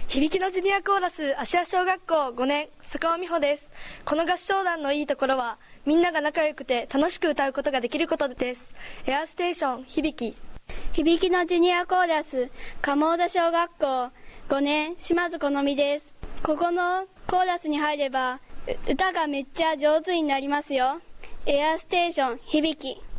響きのジュニアコーラス芦屋小学校5年坂尾美穂です。この合唱団のいいところはみんなが仲良くて楽しく歌うことができることです。エアステーション響き。 響きのジュニアコーラス鴨田小学校5年島津好美です。ここのコーラスに入れば歌がめっちゃ上手になりますよ。エアステーション響き。